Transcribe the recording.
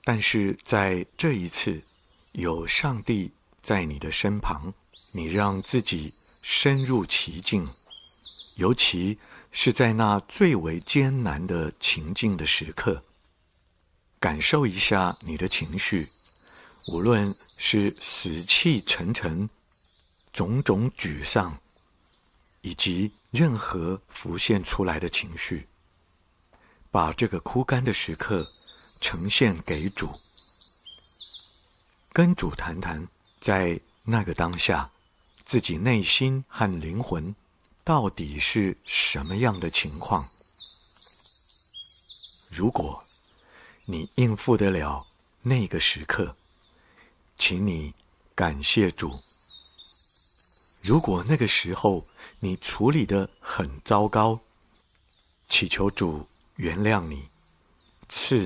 但是在这一次，有上帝在你的身旁，你让自己深入其境，尤其是在那最为艰难的情境的时刻，感受一下你的情绪，无论是死气沉沉、种种沮丧，以及任何浮现出来的情绪，把这个枯干的时刻呈现给主，跟主谈谈，在那个当下，自己内心和灵魂到底是什么样的情况。如果你应付得了那个时刻，请你感谢主。如果那个时候你处理得很糟糕，祈求主原谅你，